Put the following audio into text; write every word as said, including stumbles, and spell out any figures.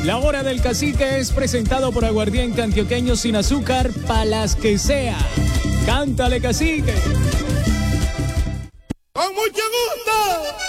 La hora del cacique es presentado por Aguardiente Antioqueño sin azúcar, pa' las que sea. ¡Cántale, cacique!